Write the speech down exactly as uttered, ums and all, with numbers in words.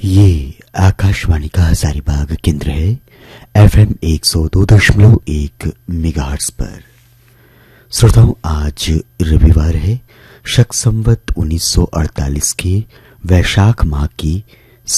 ये आकाशवाणी का हजारीबाग केंद्र है। एफएम एक सौ दो दशमलव एक मेगाहर्ट्ज पर। श्रोताओं, आज रविवार है। शक संवत उन्नीस सौ अड़तालीस के वैशाख माह की